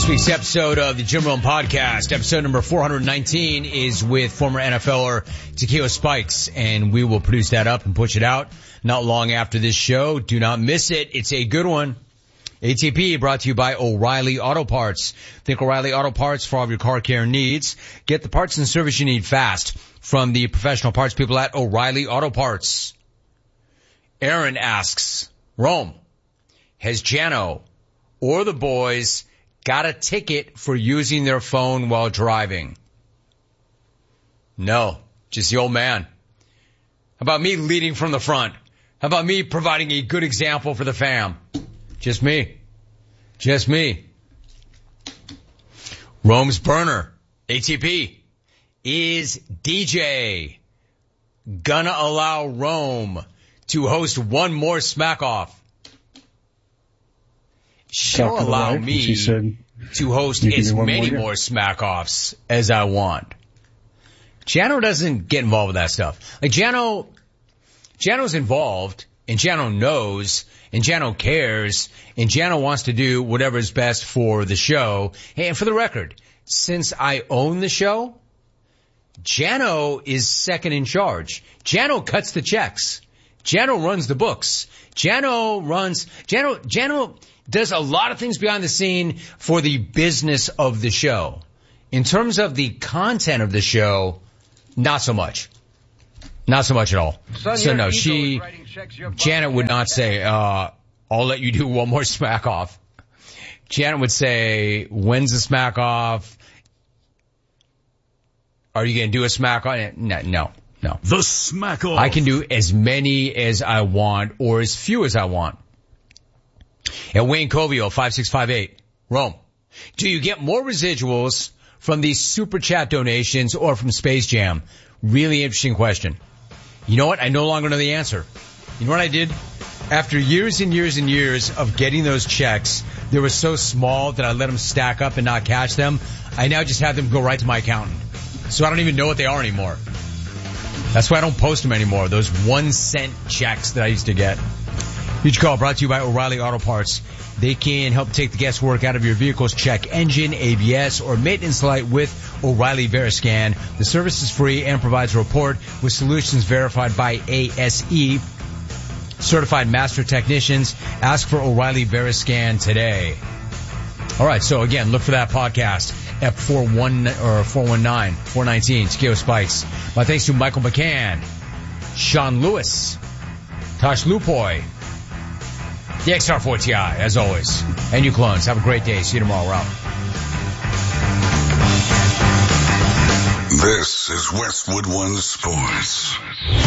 This week's episode of the Jim Rome Podcast, episode number 419, is with former NFLer Takeo Spikes, and we will produce that up and push it out not long after this show. Do not miss it. It's a good one. ATP brought to you by O'Reilly Auto Parts. Think O'Reilly Auto Parts for all of your car care needs. Get the parts and service you need fast from the professional parts people at O'Reilly Auto Parts. Aaron asks, Rome, has Jano or the boys got a ticket for using their phone while driving? No, just the old man. How about me leading from the front? How about me providing a good example for the fam? Just me. Just me. Rome's burner, ATP, is DJ gonna allow Rome to host one more Smack Off? She'll allow me to host as many more Smack Offs as I want. Jano doesn't get involved with that stuff. Like Jano's involved, and Jano knows, and Jano cares, and Jano wants to do whatever is best for the show. And for the record, since I own the show, Jano is second in charge. Jano cuts the checks. Jano runs the books. Jano does a lot of things behind the scene for the business of the show. In terms of the content of the show, not so much. Not so much at all. So no, Janet would not say, I'll let you do one more Smack Off. Janet would say, when's the Smack Off? Are you going to do a Smack Off? No. The Smack Off. I can do as many as I want or as few as I want. At Wayne Covio, 5658, Rome, do you get more residuals from these super chat donations or from Space Jam? Really interesting question. You know what? I no longer know the answer. You know what I did? After years and years and years of getting those checks, they were so small that I let them stack up and not catch them. I now just have them go right to my accountant. So I don't even know what they are anymore. That's why I don't post them anymore, those 1-cent checks that I used to get. Huge call brought to you by O'Reilly Auto Parts. They can help take the guesswork out of your vehicle's check engine, ABS, or maintenance light with O'Reilly Veriscan. The service is free and provides a report with solutions verified by ASE. Certified master technicians. Ask for O'Reilly Veriscan today. All right, so again, look for that podcast. F419, Takeo Spikes. My thanks to Michael McCann, Sean Lewis, Tosh Lupoy, the XR4TI, as always. And you clones, have a great day. See you tomorrow. We're out. This is Westwood One Sports.